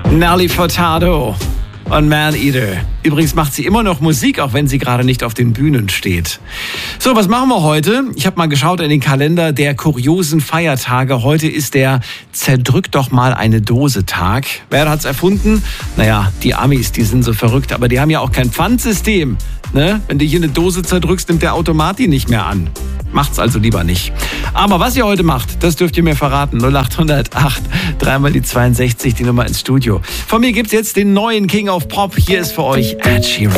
Nelly Furtado und Man Eater. Übrigens macht sie immer noch Musik, auch wenn sie gerade nicht auf den Bühnen steht. So, was machen wir heute? Ich habe mal geschaut in den Kalender der kuriosen Feiertage. Heute ist der Zerdrück doch mal eine Dose Tag. Wer hat's erfunden? Naja, die Amis, die sind so verrückt, aber die haben ja auch kein Pfandsystem. Ne? Wenn du hier eine Dose zerdrückst, nimmt der Automat die nicht mehr an. Macht's also lieber nicht. Aber was ihr heute macht, das dürft ihr mir verraten. 0808, dreimal die 62, die Nummer ins Studio. Von mir gibt's jetzt den neuen King of Pop. Hier ist für euch Ed Sheeran.